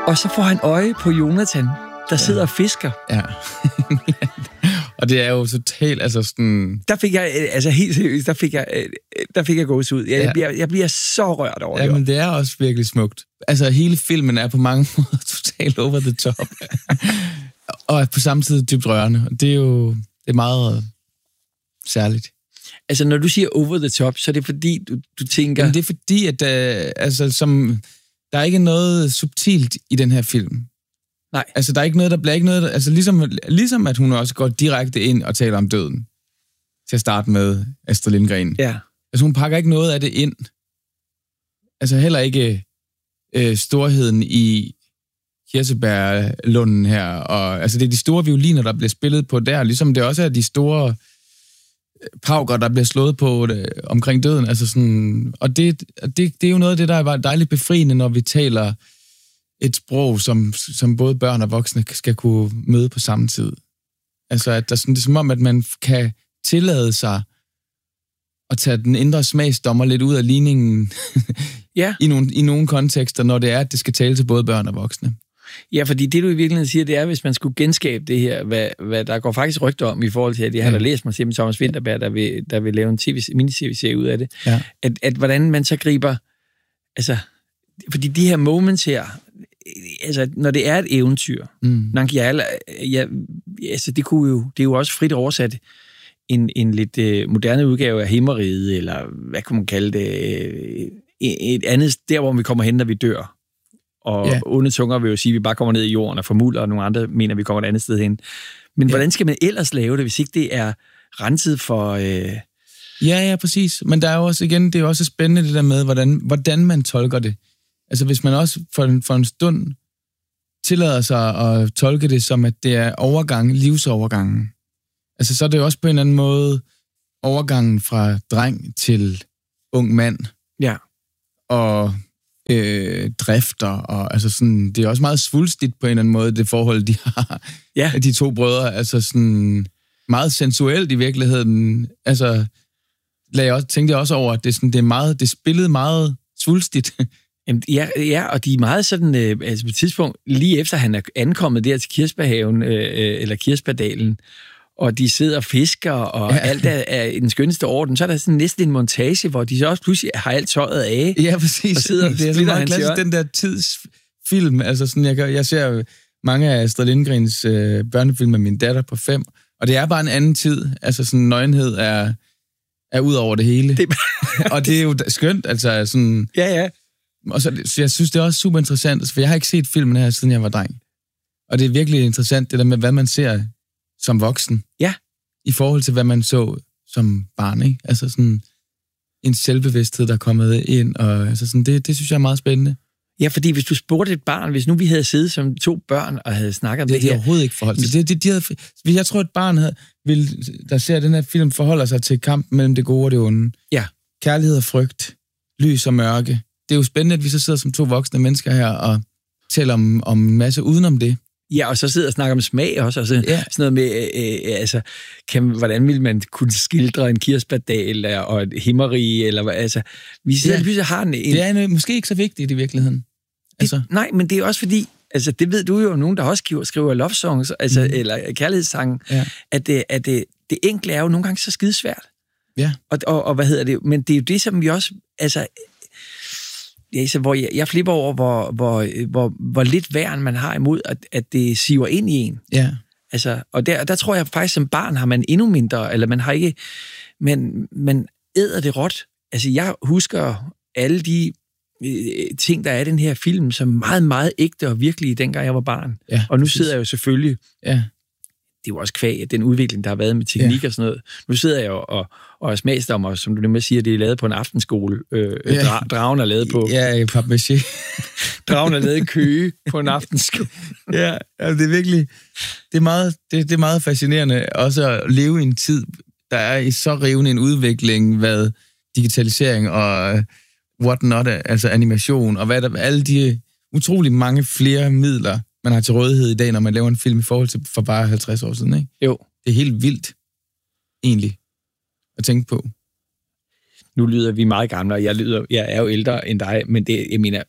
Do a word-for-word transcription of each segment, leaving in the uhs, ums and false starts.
Og så får han øje på Jonathan, der sidder ja. og fisker. Ja. Og det er jo totalt, altså sådan... Der fik jeg, altså helt seriøst, der fik jeg, der fik jeg gåsehud. Jeg, ja. jeg, bliver, jeg bliver så rørt over det. Ja, men det er også virkelig smukt. Altså, hele filmen er på mange måder totalt over the top. Og er på samme tid dybt rørende. Det er jo det er meget særligt. Altså, når du siger over the top, så er det fordi, du, du tænker... Jamen, det er fordi, at uh, altså, som, der er ikke noget subtilt i den her film. Nej. Altså, der er ikke noget, der bliver ikke noget... Der, altså, ligesom, ligesom at hun også går direkte ind og taler om døden. Til at starte med Astrid Lindgren. Ja. Altså, hun pakker ikke noget af det ind. Altså, heller ikke øh, storheden i Kirsebærlunden her. Og, altså, det er de store violiner, der bliver spillet på der. Ligesom det også er de store pauker, der bliver slået på det, omkring døden. Altså sådan, og det, det, det er jo noget af det, der er dejligt befriende, når vi taler et sprog, som, som både børn og voksne skal kunne møde på samme tid. Altså, at der, sådan, det er som om, at man kan tillade sig at tage den indre smagsdommer lidt ud af ligningen ja. i, nogle, i nogle kontekster, når det er, at det skal tale til både børn og voksne. Ja, fordi det, du i virkeligheden siger, det er, hvis man skulle genskabe det her, hvad, hvad der går faktisk rygter om i forhold til, at jeg har da læst mig til Thomas Vinterberg, der vil, der vil lave en T V, mini-tv-serie ud af det, ja. at, at hvordan man så griber, altså, fordi de her moments her, altså, når det er et eventyr, mm. Nangiala, ja, altså, det kunne jo, det er jo også frit oversat en, en lidt øh, moderne udgave af Himmeriget, eller hvad kunne man kalde det, øh, et andet, der hvor vi kommer hen, når vi dør. Og yeah. onde tunger vil jo sige, at vi bare kommer ned i jorden og formulder, og nogle andre mener, at vi kommer et andet sted hen. Men yeah. hvordan skal man ellers lave det, hvis ikke det er renset for... Øh... Ja, ja, præcis. Men der er jo også, igen, det er jo også spændende det der med, hvordan, hvordan man tolker det. Altså hvis man også for en, for en stund tillader sig at tolke det som, at det er overgang, livsovergangen. Altså så er det jo også på en eller anden måde overgangen fra dreng til ung mand. Ja. Og... Øh, drifter, og altså sådan, det er også meget svulstigt på en eller anden måde, det forhold, de har, ja. de to brødre, altså sådan, meget sensuelt i virkeligheden, altså, lagde jeg også, tænkte jeg også over, at det, sådan, det er meget, det spillede meget svulstigt. Jamen, ja, ja, og de er meget sådan, øh, altså på et tidspunkt, lige efter han er ankommet der til Kirsebærhaven, øh, eller Kirsebærdalen, og de sidder og fisker, og ja. alt er, er i den skønneste orden, så er der sådan næsten en montage, hvor de så også pludselig har alt tøjet af. Ja, præcis. Og sidder, det er så meget klassisk, den der tidsfilm. Altså sådan, jeg, jeg ser mange af Astrid Lindgrens øh, børnefilm med min datter på fem, og det er bare en anden tid. Altså sådan, nøgenhed er, er ud over det hele. Det... og det er jo skønt, altså sådan... Ja, ja. Og så, så jeg synes, det er også super interessant, for jeg har ikke set filmen her, siden jeg var dreng. Og det er virkelig interessant, det der med, hvad man ser som voksen. Ja. I forhold til, hvad man så som barn, ikke? Altså sådan en selvbevidsthed, der er kommet ind, og altså sådan, det, det synes jeg er meget spændende. Ja, fordi hvis du spurgte et barn, hvis nu vi havde siddet som to børn og havde snakket om det, det her... Det er overhovedet ikke forholdt til. Det, det, de havde, jeg tror, et barn, havde, vil, der ser den her film, forholder sig til kampen mellem det gode og det onde. Ja. Kærlighed og frygt, lys og mørke. Det er jo spændende, at vi så sidder som to voksne mennesker her og taler om, om en masse udenom det. Ja, og så sidder og snakker om smag også, og så, ja. sådan noget med, øh, øh, altså, kan, hvordan vil man kunne skildre en kirsebærdal og et himmerige, eller altså, vi sidder ja. pludselig har en... en det er måske ikke så vigtigt i virkeligheden. Altså. Det, nej, men det er også fordi, altså, det ved du jo, nogen der også skriver, skriver love songs, altså, mm. eller kærlighedssange, ja. at, det, at det, det enkle er jo nogle gange så skidesvært. Ja. Og, og, og hvad hedder det, men det er jo det, som vi også, altså... Ja, så hvor jeg, jeg flipper over, hvor, hvor, hvor, hvor lidt værn man har imod, at, at det siver ind i en. Ja. Altså, og der, der tror jeg faktisk, som barn har man endnu mindre, eller man har ikke, men man æder det råt. Altså, jeg husker alle de øh, ting, der er i den her film, som meget, meget ægte og virkelige, dengang jeg var barn. Ja, og nu sidder jeg jo selvfølgelig... Ja. Det er jo også kvæg, den udvikling, der har været med teknik ja. og sådan noget. Nu sidder jeg jo og, og er smagsdommer, som du nemlig siger, det er lavet på en aftenskole. Øh, ja. dra- dragen er lavet på... Ja, i papmaché. Dragen er lavet i Køge på en aftenskole. Ja, altså det er virkelig... Det er, meget, det, det er meget fascinerende også at leve i en tid, der er i så rivende en udvikling, hvad digitalisering og what not, altså animation, og hvad der alle de utrolig mange flere midler, man har til rådighed i dag, når man laver en film i forhold til for bare halvtreds år siden, ikke? Jo. Det er helt vildt, egentlig, at tænke på. Nu lyder vi meget gamle, og jeg, lyder, jeg er jo ældre end dig, men det, jeg mener,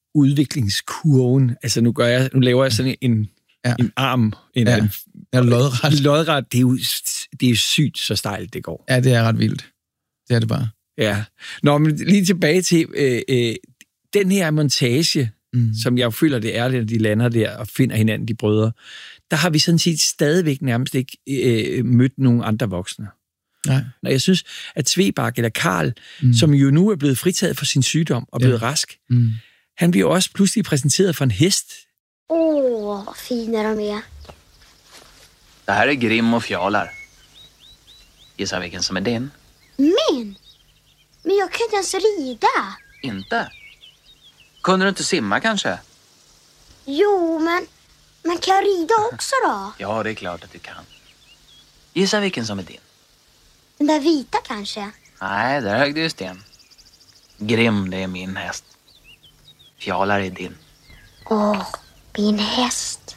udviklingskurven. Altså nu, gør jeg, nu laver jeg sådan en, ja. en arm. En, ja. en, ja, lodret. Lodret, det er, jo, det er jo sygt, så stejlt det går. Ja, det er ret vildt. Det er det bare. Ja. Nå, men lige tilbage til øh, øh, den her montage, mm. som jeg føler, det er, at de lander der og finder hinanden, de brødre. Der har vi sådan set stadigvæk nærmest ikke øh, mødt nogen andre voksne. Nej. Når jeg synes, at Svebak eller Karl, mm. som jo nu er blevet fritaget for sin sygdom og blevet ja. rask, mm. han bliver også pludselig præsenteret for en hest. Åh, oh, vad fina de är. Det här är Grim och Fjalar. Gissa vilken som är din? Min? Men jag kan inte ens rida. Inte? Kunde du inte simma kanske? Jo, men... Men kan jag rida också då? Ja, det är klart att du kan. Gissa vilken som är din? Den där vita kanske? Nej, där högg du ju sten. Grim, det är min häst. Fjalar är din. Åh, oh, min häst.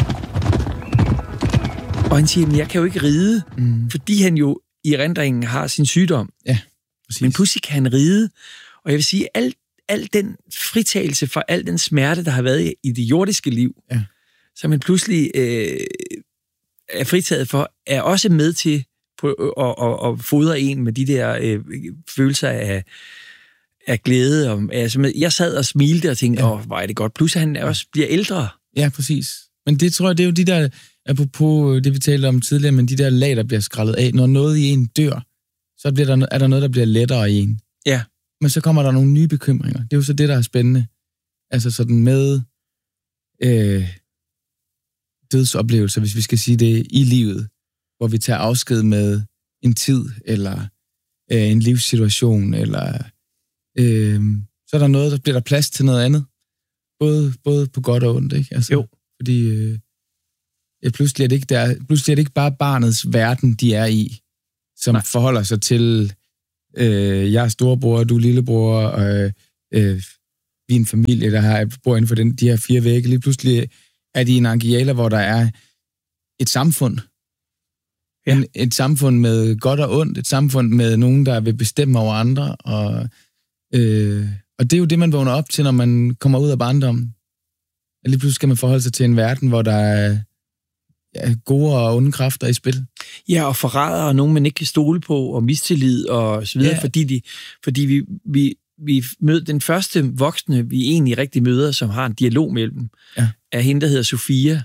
Og han siger, men jeg kan jo ikke ride, mm. fordi han jo i erindringen har sin sygdom. Ja, præcis. Men pludselig kan han ride. Og jeg vil sige, al, al den fritagelse for al den smerte, der har været i det jordiske liv, ja. som han pludselig øh, er fritaget for, er også med til på, at, at, at fodre en med de der øh, følelser af, af glæde. Og, altså, jeg sad og smilte og tænkte, åh, ja. hvor er det godt. Plus han også bliver ældre. Ja, præcis. Men det tror jeg, det er jo de der, apropos det vi talte om tidligere, men de der lag, der bliver skrællet af. Når noget i en dør, så bliver der, er der noget, der bliver lettere i en. Ja. Men så kommer der nogle nye bekymringer. Det er jo så det, der er spændende. Altså sådan med øh, dødsoplevelser, hvis vi skal sige det, i livet, hvor vi tager afsked med en tid, eller øh, en livssituation, eller øh, så er der noget, der bliver der plads til noget andet. Både, både på godt og ondt, ikke? Altså, jo. Fordi øh, ja, pludselig, er det ikke der, pludselig er det ikke bare barnets verden, de er i, som Nej. forholder sig til, øh, jeg er storebror, du er lillebror, og øh, vi er en familie, der har, bor inden for den, de her fire vægge. Lige pludselig er de i en Angiala, hvor der er et samfund. Ja. En, et samfund med godt og ondt, et samfund med nogen, der vil bestemme over andre, og, øh, og det er jo det, man vågner op til, når man kommer ud af barndommen. Og lige pludselig skal man forholde sig til en verden, hvor der er ja, gode og onde kræfter i spil. Ja, og forræder, og nogen, man ikke kan stole på, og mistillid, og så videre, ja. fordi, de, fordi vi, vi, vi møder den første voksne, vi egentlig rigtig møder, som har en dialog mellem dem, ja. er hende, der hedder Sofia.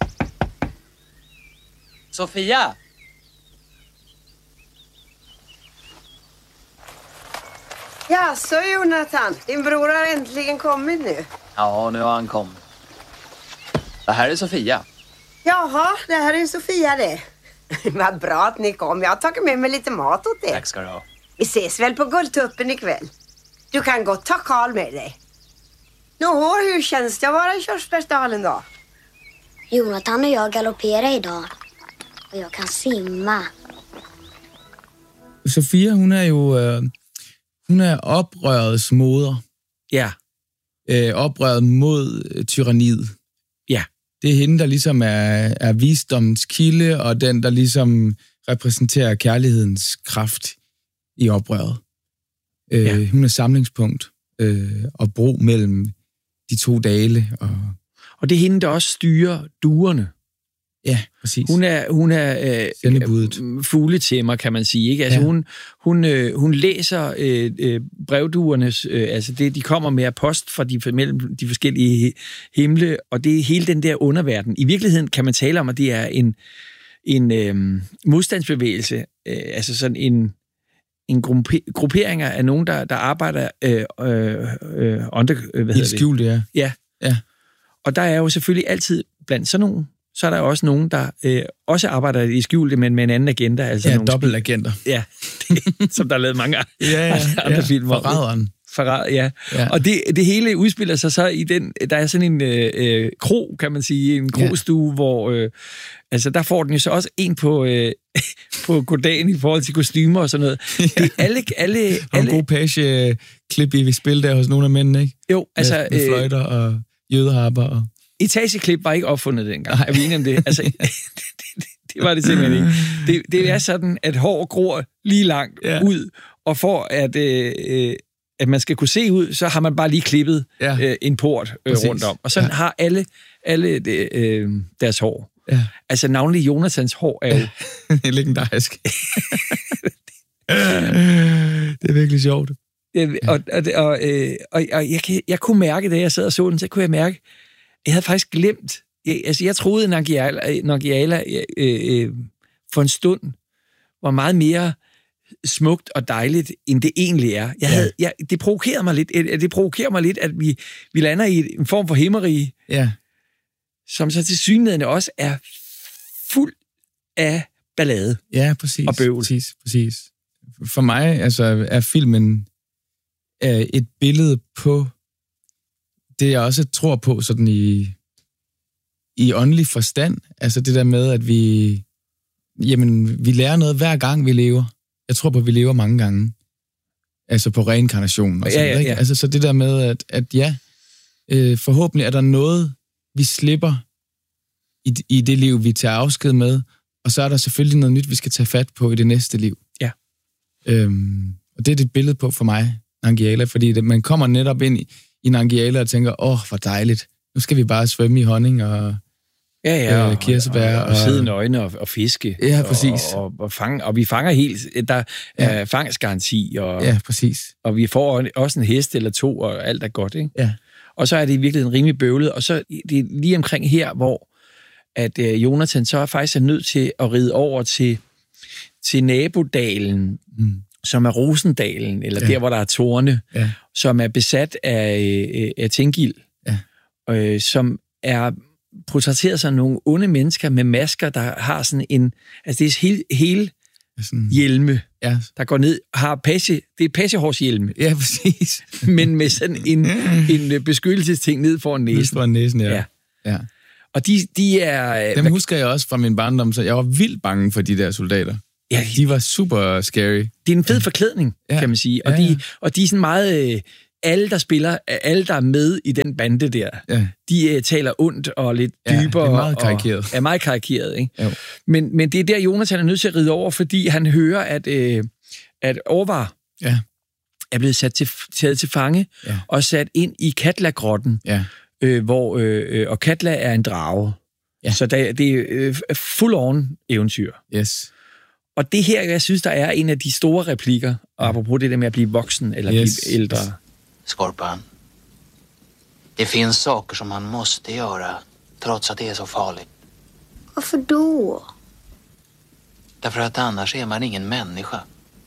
Sofia! Ja, så Jonathan, din bror har äntligen kommit nu. Ja, nu har han kommit. Det här är Sofia. Jaha, det här är Sofia det. Vad bra att ni kom. Jag har tagit med mig lite mat åt er. Tack ska du ha. Vi ses väl på Guldtuppen ikväll. Du kan gott ta Karl med dig. Nå, hur känns det att vara i Körsbärsdalen då? Jonathan och jag galopperar idag. Och jag kan simma. Sofia, hun er jo... Øh, hun er oprørets moder. Ja. Øh, oprøret mod øh, tyranniet. Ja. Det er hende, der ligesom er, er visdommens kilde, og den, der ligesom repræsenterer kærlighedens kraft i oprøret. Øh, ja. Hun er samlingspunkt øh, og bro mellem de to dale. Og, og det er hende, der også styrer duerne. Ja, præcis. Hun er, hun er øh, fugletæmmer, kan man sige. Ikke? Altså, ja. hun, hun, øh, hun læser øh, øh, brevduernes, øh, altså det, de kommer med af post fra de, mellem de forskellige himle, og det er hele den der underverden. I virkeligheden kan man tale om, at det er en, en øh, modstandsbevægelse, øh, altså sådan en, en gruppering af nogen, der, der arbejder øh, øh, under... Øh, hvad I skjul, det er. Ja. ja. Og der er jo selvfølgelig altid blandt sådan nogen, så er der også nogen, der øh, også arbejder i skjulte, men med en anden agenda. Altså ja, nogle dobbeltagenter. Ja, det, som der er lavet mange ja, ja, andre ja. film om. Forræderen. Forræd, ja. ja. Og det, det hele udspiller sig så i den, der er sådan en øh, kro, kan man sige, en krostue, ja. hvor, øh, altså der får den jo så også en på, øh, på goddagen i forhold til kostymer og sådan noget. Ja. Det er alle, alle, alle... Og en god page-klip i vi spil der hos nogle af mændene, ikke? Jo, altså... Med, med fløjter og jødeharper og... Etageklip var ikke opfundet dengang. Er vi enige om det? Altså, det, det, det var det simpelthen ikke. Det, det er sådan, at hår gror lige langt ja. ud, og for at, øh, at man skal kunne se ud, så har man bare lige klippet Ja. øh, en port øh, rundt om. Og sådan ja. har alle, alle det, øh, deres hår. Ja. Altså navnlig Jonathans hår er jo... Det er legendarisk. Det er virkelig sjovt. Øh, og, og, og, øh, og, og jeg, kan, jeg kunne mærke, da jeg sad og så den, så kunne jeg mærke, jeg havde faktisk glemt, jeg, altså jeg troede, at Nangijala, Nangijala øh, øh, for en stund var meget mere smukt og dejligt, end det egentlig er. Jeg havde, jeg, det provokerede mig lidt, det provokerer mig lidt, at vi, vi lander i en form for himmerige, Ja. som så til synligheden også er fuld af ballade. Ja, præcis. Og bøvl. Præcis, præcis. For mig altså, er filmen er et billede på det, jeg også tror på sådan i, i åndelig forstand. Altså det der med, at vi, jamen, vi lærer noget hver gang, vi lever. Jeg tror på, at vi lever mange gange. Altså på reinkarnation og sådan ja, ja, noget. ja. Altså så det der med, at, at ja, øh, forhåbentlig er der noget, vi slipper i, i det liv, vi tager afsked med, og så er der selvfølgelig noget nyt, vi skal tage fat på i det næste liv. Ja. Øhm, og det er det billede på for mig, Nangijala, fordi det, man kommer netop ind i, i Nangijala og tænker, åh, oh, hvor dejligt. Nu skal vi bare svømme i honning og Ja, ja, øh, kirsebær. Og, og, og sidde nøgne og, og fiske. Ja, præcis. Og, og, og, fange, og vi fanger helt, der er Ja. fangstgaranti, og, Ja, præcis. og vi får også en hest eller to, og alt er godt, ikke? Ja. Og så er det i virkeligheden rimelig bøvlet, og så det er lige omkring her, hvor at øh, Jonathan så er faktisk er nødt til at ride over til, til nabodalen, Mm. som er Rosendalen, eller Ja. der, hvor der er tårne, Ja. som er besat af, øh, af Tengil, Ja. øh, som er portrætteret som nogle onde mennesker med masker, der har sådan en... Altså, det er hele, hele Sådan, hjelme, ja. der går ned, har passe... Det er passehårshjelme, Ja, præcis. men med sådan en, en beskyttelsesting ned foran Næsten. næsen. Foran næsen, ja. Ja. ja. Og de, de er... Dem husker jeg også fra min barndom, så jeg var vildt bange for de der soldater. Ja, De var super scary. det er en fed forklædning, Ja. kan man sige. Og, Ja, ja. de, og de er sådan meget... Øh, alle, der spiller, alle, der er med i den bande der, Ja. de øh, taler ondt og lidt Ja, dybere. det er meget karikeret. Og er meget karikeret, ikke? Jo. Men, men det er der, Jonathan er nødt til at ride over, fordi han hører, at, øh, at Orvar Ja. er blevet sat til, taget til fange Ja. og sat ind i Katla-grotten, Ja. øh, hvor, øh, og Katla er en drage. Ja. Så der, det er øh, full-on eventyr. Yes. Og det her, jeg synes, der er en af de store replikker, og apropos det der med at blive voksen eller Yes. blive ældre. Skorpan. Det finns saker som man måste göra trots att det är så farligt. Varför då? Därför att annars är man ingen människa.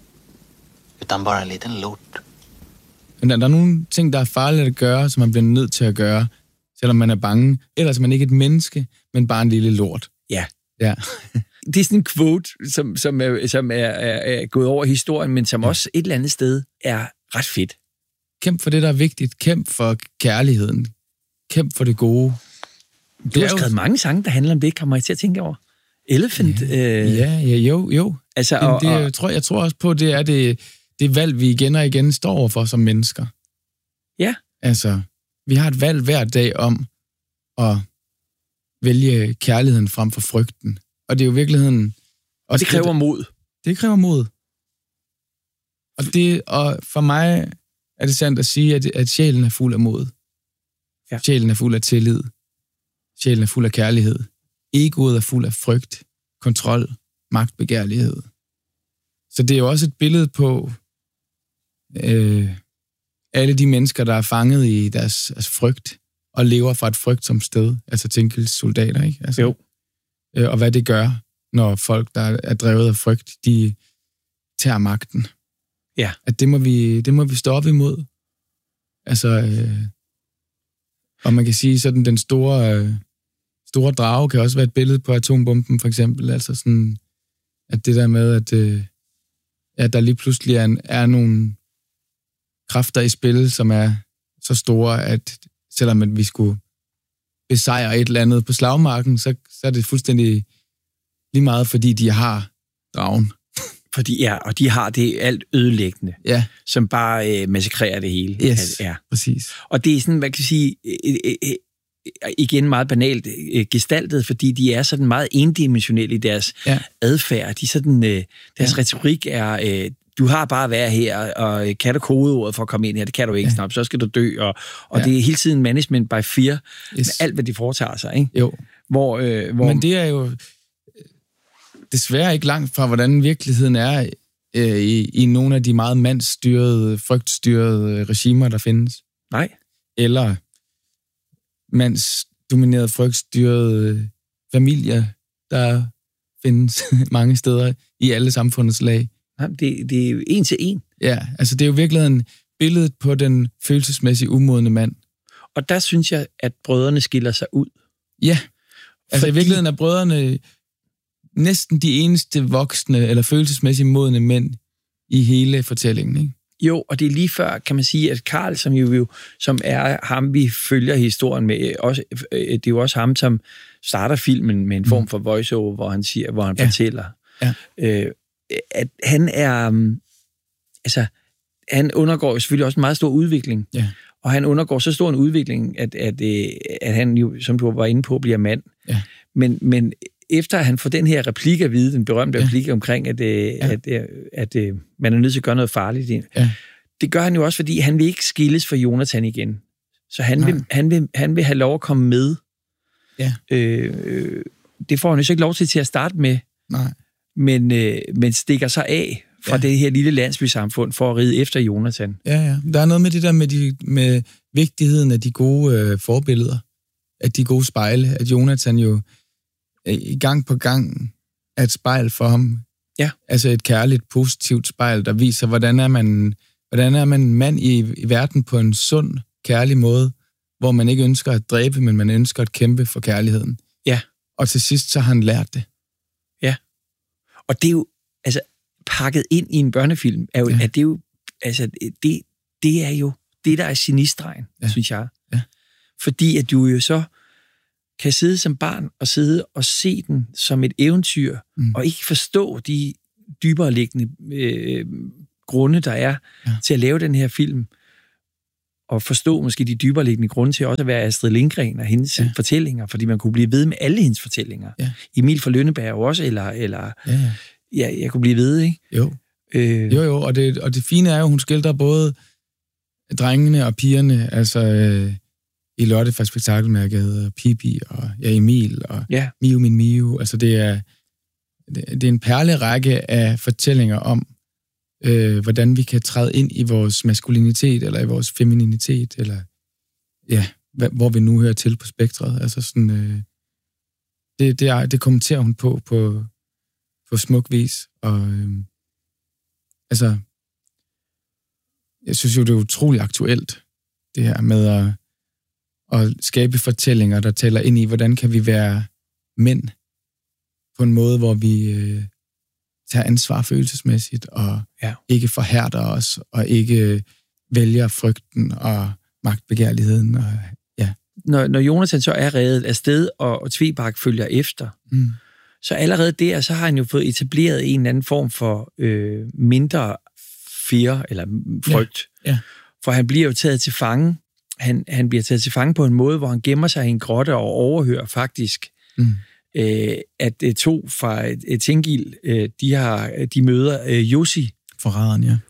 Utan bara en liten lort. Men der, der er nogle ting, der er farligt at gøre, som man bliver nødt til at gøre, selvom man er bange. Ellers er man ikke et menneske, men bare en lille lort. Ja. Ja. Det er sådan en quote, som, som, er, som er, er, er gået over i historien, men som også et eller andet sted er ret fedt. Kæmp for det, der er vigtigt. Kæmp for kærligheden. Kæmp for det gode. Det Du har er jo- skrevet mange sange, der handler om det, kommer jeg til at tænke over. Elephant. Ja, Øh, ja, ja jo, jo. altså, Jamen, og, det, og, jeg, tror, jeg tror også på, det er det, det valg, vi igen og igen står overfor som mennesker. Ja. Altså, vi har et valg hver dag om at vælge kærligheden frem for frygten. Og det er jo i virkeligheden... og det kræver mod. Det kræver mod. Og, det, og for mig er det sandt at sige, at, at sjælen er fuld af mod. Ja. Sjælen er fuld af tillid. Sjælen er fuld af kærlighed. Egoet er fuld af frygt, kontrol, magtbegærlighed. Så det er jo også et billede på øh, alle de mennesker, der er fanget i deres altså frygt, og lever fra et frygtsomt sted, altså Tenkils soldater, ikke? Altså, Jo. Øh, og hvad det gør, når folk, der er drevet af frygt, de tager magten. Ja. At det må vi, det må vi stå op imod. Altså, øh, og man kan sige, sådan den store, øh, store drage kan også være et billede på atombomben, for eksempel. Altså sådan, at det der med, at, øh, at der lige pludselig er, en, er nogle kræfter i spil, som er så store, at selvom at vi skulle besejre et eller andet på slagmarken, så, så er det fuldstændig lige meget, fordi de har dragen. Fordi, ja, og de har det alt ødelæggende, Ja, som bare øh, massakrerer det hele. yes, Ja. præcis. Og det er sådan, man kan sige, øh, øh, øh, igen meget banalt øh, gestaltet, fordi de er sådan meget endimensionelle i deres Ja. adfærd. De sådan, øh, deres Ja. retorik er, øh, du har bare at være her, og kan du kodeordet for at komme ind her? Det kan du ikke, ja. snart, så skal du dø. Og, og ja. det er hele tiden management by fear, yes. med alt, hvad de foretager sig. Ikke? Jo. Hvor, øh, hvor... Men det er jo desværre ikke langt fra, hvordan virkeligheden er øh, i, i nogle af de meget mandsstyrede, frygtstyrede regimer, der findes. Nej. Eller mandsdominerede, frygtstyrede familier, der findes mange steder i alle samfundets lag. Det, det er jo en til en. Ja, altså det er jo virkelig billedet på den følelsesmæssigt umodne mand. Og der synes jeg, at brødrene skiller sig ud. Ja, altså Fordi... i virkeligheden er brødrene næsten de eneste voksne eller følelsesmæssigt modne mænd i hele fortællingen, ikke? Jo, og det er lige før, kan man sige, at Karl, som jo som er ham, vi følger historien med, også, det er jo også ham, som starter filmen med en form for voiceover, hvor han siger, hvor han ja. fortæller, ja. øh, at han er, altså, han undergår jo selvfølgelig også en meget stor udvikling, ja. og han undergår så stor en udvikling, at, at, at han jo, som du var inde på, bliver mand. Ja. Men, men efter at han får den her replik at vide, den berømte ja. replik omkring, at, ja. at, at, at, at man er nødt til at gøre noget farligt, ja. det gør han jo også, fordi han vil ikke skilles fra Jonathan igen. Så han vil, han vil, han vil have lov at komme med. Ja. Øh, det får han jo så ikke lov til til at starte med, Nej. Men, øh, men stikker sig af fra ja. det her lille landsbysamfund for at ride efter Jonathan. Ja, ja. Der er noget med det der med, de, med vigtigheden af de gode øh, forbilleder, af de gode spejle, at Jonathan jo i gang på gang er et spejl for ham. Ja. Altså et kærligt, positivt spejl, der viser, hvordan er man, hvordan er man en mand i, i verden på en sund, kærlig måde, hvor man ikke ønsker at dræbe, men man ønsker at kæmpe for kærligheden. Ja. Og til sidst, så har han lært det. Ja. Og det er jo, altså, pakket ind i en børnefilm, er jo, ja. at det er jo, altså, det, det er jo det, der er genistregen, ja. synes jeg. Ja. Fordi at du jo så kan sidde som barn og sidde og se den som et eventyr, mm. og ikke forstå de dybere liggende øh, grunde, der er ja. til at lave den her film, og forstå måske de dybere liggende grunde til også at være Astrid Lindgren og hendes ja. fortællinger, fordi man kunne blive ved med alle hendes fortællinger. Ja. Emil fra Lønneberg også, eller, eller ja, ja. ja, jeg kunne blive ved, ikke? Jo, øh. jo, jo og, det, og det fine er jo, hun skildrer både drengene og pigerne, altså øh, i Lotte fra spektakelmærket, og Pippi, og ja, Emil, og ja. Miu min Miu, altså det er, det, det er en perlerække af fortællinger om, øh, hvordan vi kan træde ind i vores maskulinitet, eller i vores femininitet, eller ja, hvor vi nu hører til på spektret. Altså sådan, øh, det, det, er, det kommenterer hun på, på, på smuk vis, og øh, altså, jeg synes jo, det er utroligt aktuelt, det her med at, at skabe fortællinger, der tæller ind i, hvordan kan vi være mænd på en måde, hvor vi øh, tager ansvar følelsesmæssigt, og ja. ikke forhærder os, og ikke vælger frygten og magtbegærligheden. Og, ja. når, når Jonathan så er reddet afsted, og, og Tvebak følger efter, mm. så allerede der, så har han jo fået etableret en eller anden form for øh, mindre fear, eller frygt. Ja. Ja. For han bliver jo taget til fange. Han, han bliver taget til fange på en måde, hvor han gemmer sig i en grotte og overhører faktisk, mm. øh, at øh, to fra et, et Tengil, øh, de, har, de møder øh, Jussi. Forræderen, ja.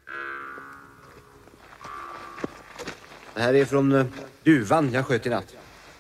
Det här är från uh, duvan jag sköt i natt.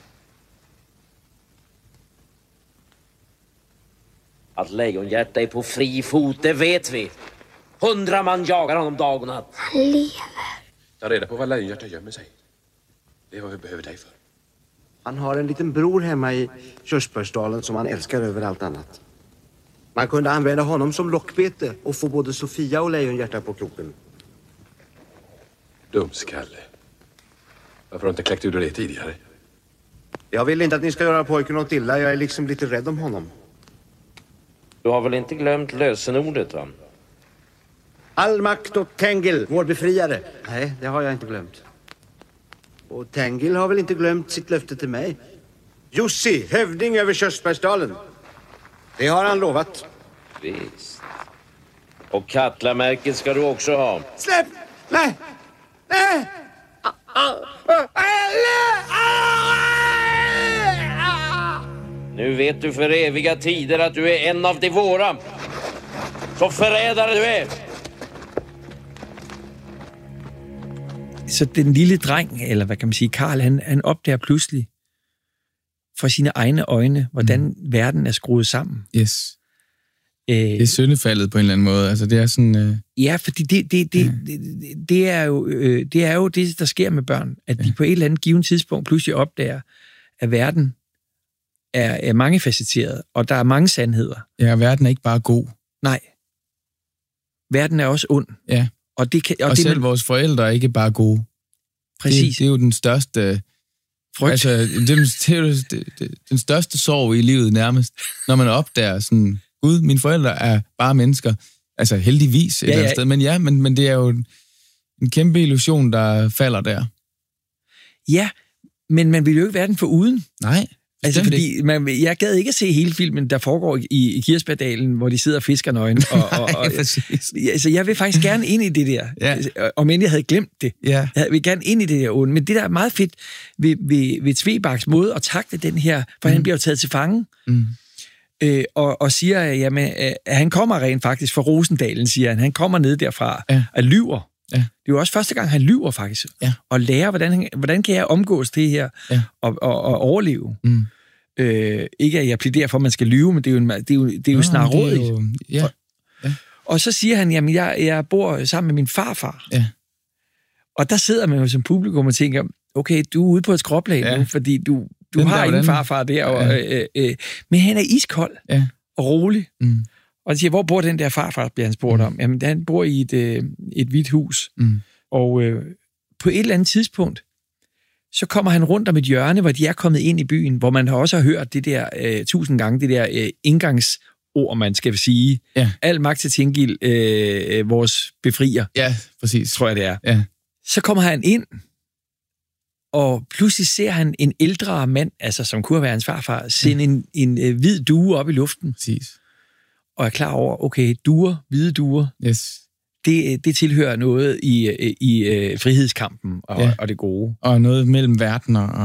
Att Lejonhjärta är på fri fot, det vet vi. Hundra man jagar honom dag och natt. Han lever. Ta reda på vad Lejonhjärta gömmer sig. Det är vad vi behöver dig för. Han har en liten bror hemma i Körsbärsdalen som han älskar över allt annat. Man kunde använda honom som lockbete och få både Sofia och Lejonhjärta på kroken. Dumskalle. Varför har du inte kläckt ur det tidigare? Jag vill inte att ni ska göra pojken något illa. Jag är liksom lite rädd om honom. Du har väl inte glömt lösenordet, va? All makt åt Tengil, vår befriare. Nej, det har jag inte glömt. Och Tengil har väl inte glömt sitt löfte till mig. Jussi, hövding över Körsbärsdalen. Det har han lovat. Visst. Och Katlamärket ska du också ha. Släpp! Nej! Nej! Nu vet du för eviga tider att du är en av de våra. Så förrädare du är. så den lille dreng, eller hvad kan man sige, Karl, han, han opdager pludselig for sine egne øjne, hvordan mm. verden er skruet sammen. Yes. Øh, det er syndefaldet på en eller anden måde. Altså, det er sådan... Øh... Ja, fordi det, det, det, ja. det, det, er jo, øh, det er jo det, der sker med børn, at ja. de på et eller andet givet tidspunkt pludselig opdager, at verden er, er mangefacetteret, og der er mange sandheder. Ja, verden er ikke bare god. Nej. Verden er også ond. Ja. Og, det kan, og, og det, selv man... vores forældre er ikke bare gode. Præcis. Det, det er jo den største... Frygt. Altså, det er, det er jo det, det, den største sorg i livet nærmest, når man opdager sådan, Gud, mine forældre er bare mennesker. Altså heldigvis et ja, eller andet ja. sted. Men ja, men, men det er jo en, en kæmpe illusion, der falder der. Ja, men man vil jo ikke være den for uden. Nej. Altså, fordi man, jeg gad ikke at se hele filmen, der foregår i, i Kirsebærdalen, hvor de sidder og fisker nøgen. Og, og, og, ja, præcis. Altså, jeg vil faktisk gerne ind i det der. Ja. Om end jeg havde glemt det. Ja. Jeg vil gerne ind i det der onde. Men det der er meget fedt ved, ved, ved Tvebaks måde at takle den her, for mm. han bliver jo taget til fange. Mm. Øh, og, og siger, jamen, at han kommer rent faktisk fra Rosendalen, siger han. Han kommer ned derfra ja. og lyver. Ja. Det er jo også første gang, han lyver faktisk. Ja. Og lærer, hvordan, hvordan kan jeg omgås det her ja. og, og, og overleve. Mm. Øh, ikke at jeg plæderer for, at man skal lyve, men det er jo, en, det er jo, det er jo ja, snart rådigt. Ja. Ja. Og så siger han, jamen, jeg, jeg bor sammen med min farfar. Ja. Og der sidder man jo som publikum og tænker, okay, du er ude på et skråplan ja. nu, fordi du, du har der, ingen farfar der. Og, ja. øh, øh, men han er iskold ja. og rolig. Mm. Og han siger, hvor bor den der farfar, bliver han spurgt mm. om. Jamen, han bor i et, øh, et hvidt hus. Mm. Og øh, på et eller andet tidspunkt, så kommer han rundt om et hjørne, hvor de er kommet ind i byen, hvor man også har hørt det der øh, tusind gange, det der øh, indgangsord, man skal sige. Ja. Al magt til Tengil, øh, vores befrier. Ja, præcis. Tror jeg, det er. Ja. Så kommer han ind, og pludselig ser han en ældre mand, altså som kunne være hans farfar, sende ja. en, en øh, hvid due op i luften. Præcis. Og er klar over, okay, duer, hvide duer, yes. det, det tilhører noget i, i, i frihedskampen og, ja. og det gode. Og noget mellem verdener.